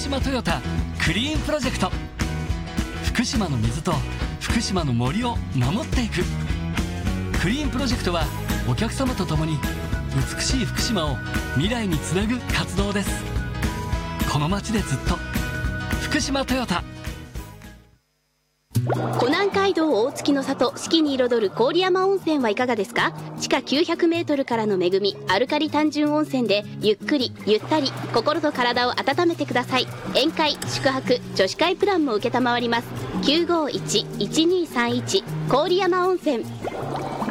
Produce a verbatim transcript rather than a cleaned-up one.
島トヨタクリーンプロジェクト。福島の水と福島の森を守っていく。クリーンプロジェクトはお客様と共に美しい福島を未来につなぐ活動です。この街でずっと福島トヨタ。 湖南街道大月の里、四季に彩る郡山温泉はいかがですか？地下きゅうひゃくメートルからの恵み、アルカリ単純温泉でゆっくりゆったり心と体を温めてください。宴会、宿泊、女子会プランも承ります。きゅうごいち いちにさんいち郡山温泉。